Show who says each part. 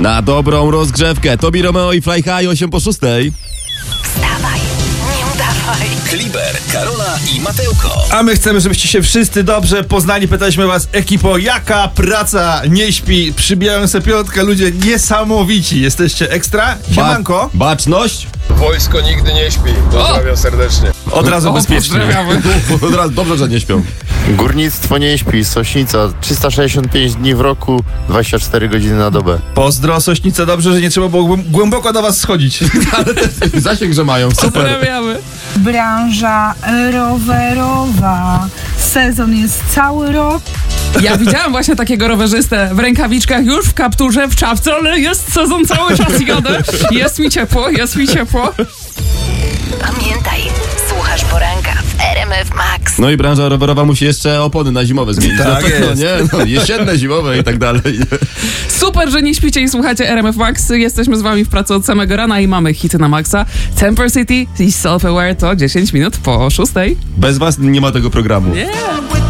Speaker 1: Na dobrą rozgrzewkę. Tobi Romeo i Fly High 8 po 6.
Speaker 2: Wstawaj, nie udawaj.
Speaker 3: Kliber, Karola i Mateuko.
Speaker 4: A my chcemy, żebyście się wszyscy dobrze poznali. Pytaliśmy was, ekipo, jaka praca nie śpi? Przybijają sobie piątkę, ludzie niesamowici. Jesteście ekstra? Siemanko.
Speaker 1: Baczność.
Speaker 5: Wojsko nigdy nie śpi. Pozdrawiam serdecznie.
Speaker 4: Od razu bezpiecznie.
Speaker 1: Od razu dobrze, że nie śpią.
Speaker 6: Górnictwo nie śpi, Sośnica 365 dni w roku, 24 godziny na dobę.
Speaker 4: Pozdro, Sośnice, dobrze, że nie trzeba było głęboko do was schodzić.
Speaker 1: Ale też zasięg, że mają. Super.
Speaker 7: Pozdrawiamy.
Speaker 8: Branża rowerowa. Sezon jest cały rok.
Speaker 7: Ja widziałam właśnie takiego rowerzystę w rękawiczkach, już w kapturze, w czapce, ale jest sezon cały czas i jadę. Jest mi ciepło, jest mi ciepło.
Speaker 2: Pamiętaj, słuchasz poranka w RMF Max.
Speaker 1: No i branża rowerowa musi jeszcze opony na zimowe zmienić.
Speaker 4: Tak
Speaker 1: Na pewno,
Speaker 4: jest.
Speaker 1: nie? No, jesienne, zimowe i tak dalej.
Speaker 7: Super, że nie śpicie i słuchacie RMF Max. Jesteśmy z wami w pracy od samego rana i mamy hity na maksa. Temper City i Self Aware to 10 minut po 6.
Speaker 1: Bez was nie ma tego programu.
Speaker 7: Yeah.